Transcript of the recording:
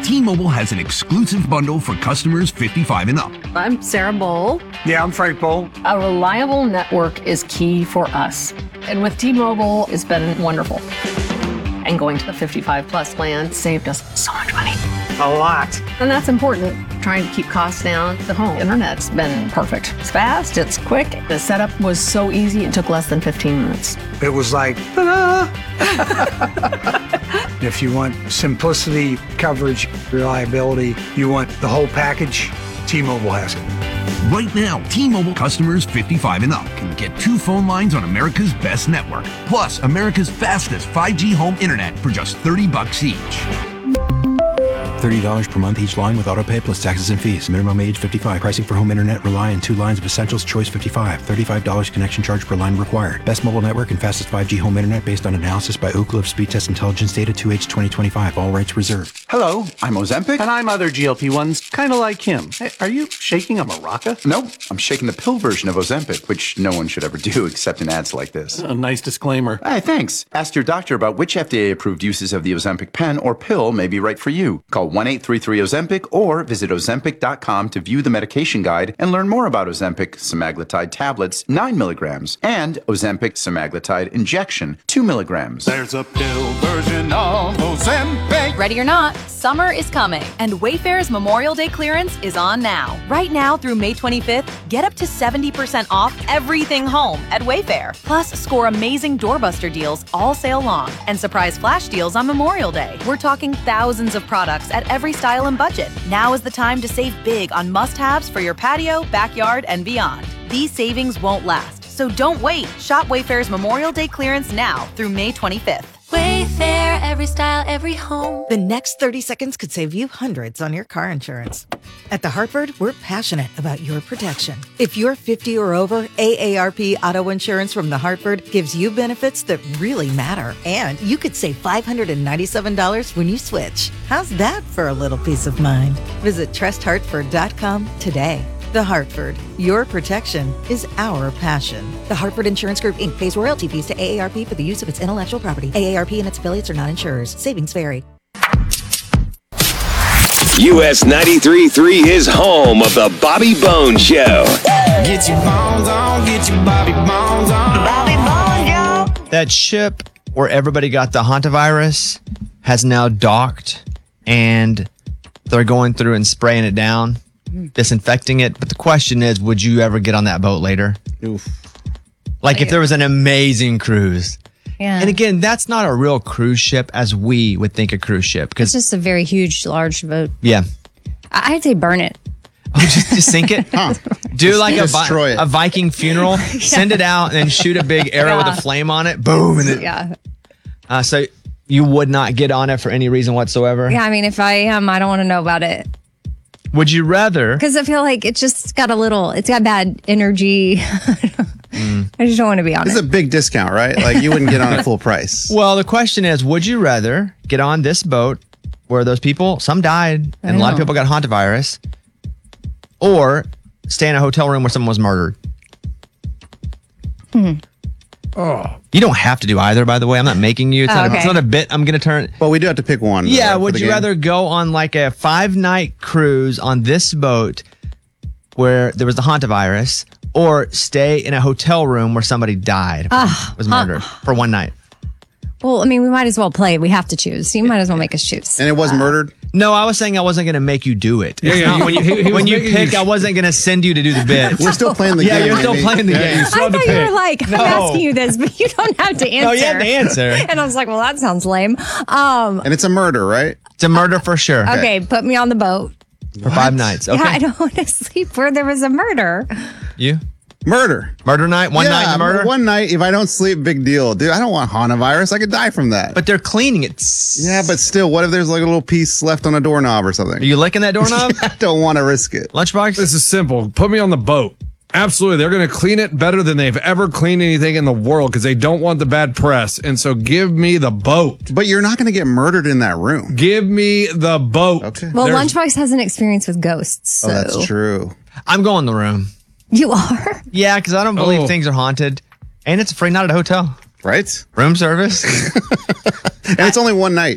T-Mobile has an exclusive bundle for customers 55 and up. I'm Sarah Bowl. Yeah, I'm Frank Bowl. A reliable network is key for us. And with T-Mobile, it's been wonderful. And going to the 55 plus plan saved us so much money. A lot. And that's important. Trying to keep costs down. The home internet's been perfect. It's fast, it's quick. The setup was so easy, it took less than 15 minutes. It was like, ta-da! If you want simplicity, coverage, reliability, you want the whole package, T-Mobile has it. Right now, T-Mobile customers 55 and up can get 2 phone lines on America's best network, plus America's fastest 5G home internet for just $30 each. $30 per month each line with autopay plus taxes and fees. Minimum age 55. Pricing for home internet rely on 2 lines of Essentials Choice 55. $35 connection charge per line required. Best mobile network and fastest 5G home internet based on analysis by Ookla of Speed Test Intelligence data 2H 2025. All rights reserved. Hello, I'm Ozempic. And I'm other GLP-1s, kind of like him. Hey, are you shaking a maraca? Nope, I'm shaking the pill version of Ozempic, which no one should ever do except in ads like this. A nice disclaimer. Hey, thanks. Ask your doctor about which FDA-approved uses of the Ozempic pen or pill may be right for you. Call 1-833-OZEMPIC or visit Ozempic.com to view the medication guide and learn more about Ozempic semaglutide tablets, 9 milligrams, and Ozempic semaglutide injection, 2 milligrams. There's a pill version of Ozempic. Ready or not, summer is coming, and Wayfair's Memorial Day clearance is on now. Right now through May 25th, get up to 70% off everything home at Wayfair. Plus, score amazing doorbuster deals all sale long and surprise flash deals on Memorial Day. We're talking thousands of products at every style and budget. Now is the time to save big on must-haves for your patio, backyard, and beyond. These savings won't last, so don't wait. Shop Wayfair's Memorial Day clearance now through May 25th. Wayfair, every style, every home. The next 30 seconds could save you hundreds on your car insurance. At The Hartford, we're passionate about your protection. If you're 50 or over, AARP Auto Insurance from The Hartford gives you benefits that really matter. And you could save $597 when you switch. How's that for a little peace of mind? Visit trusthartford.com today. The Hartford, your protection is our passion. The Hartford Insurance Group, Inc. pays royalty fees to AARP for the use of its intellectual property. AARP and its affiliates are not insurers. Savings vary. US 93.3 is home of the Bobby Bones Show. Get your bones on, get your Bobby Bones on. Bobby Bones, yo. That ship where everybody got the hantavirus has now docked, and they're going through and spraying it down, disinfecting it. But the question is, would you ever get on that boat later? Oof. Like if there was an amazing cruise. Yeah. And again, that's not a real cruise ship as we would think a cruise ship. It's just a very huge, large boat. Yeah. I'd say burn it. Oh, just sink it? Huh. Do Just like destroy it. a Viking funeral, send it out, and then shoot a big arrow with a flame on it. Boom. And Yeah. so you would not get on it for any reason whatsoever? Yeah, I mean, if I am, I don't want to know about it. Would you rather? Because I feel like it's just got it's got bad energy. I just don't want to be on This it. is a big discount, right? Like you wouldn't get on at full price. Well, the question is, would you rather get on this boat where those people, some died, and a lot of people got hantavirus, or stay in a hotel room where someone was murdered? Oh. You don't have to do either, by the way. I'm not making you. It's, it's not a bit I'm going to turn. Well, we do have to pick one. Yeah, for would the you game. rather go on like a 5-night cruise on this boat where there was the hantavirus, or stay in a hotel room where somebody died, was murdered for one night? Well, I mean, we might as well play. We have to choose. You might as well make us choose. And it was murdered? No, I was saying I wasn't going to make you do it. When you pick, I wasn't going to send you to do the bit. We're still playing the game. Yeah, you're still playing the game. I thought you were like, I'm asking you this, but you don't have to answer. No, you have to answer. And I was like, well, that sounds lame. And it's a murder, right? It's a murder for sure. Okay, put me on the boat. For 5 nights. Okay. Yeah, I don't want to sleep where there was a murder. You? Murder. Murder night? One night in murder? One night. If I don't sleep, big deal. Dude, I don't want hantavirus. I could die from that. But they're cleaning it. Yeah, but still, what if there's like a little piece left on a doorknob or something? Are you licking that doorknob? I don't want to risk it. Lunchbox? This is simple. Put me on the boat. Absolutely. They're going to clean it better than they've ever cleaned anything in the world because they don't want the bad press. And so give me the boat. But you're not going to get murdered in that room. Give me the boat. Okay. Well, Lunchbox has an experience with ghosts. So. Oh, that's true. I'm going the room. You are? Yeah, because I don't believe things are haunted. And it's a free night at a hotel. Right? Room service. And it's only one night.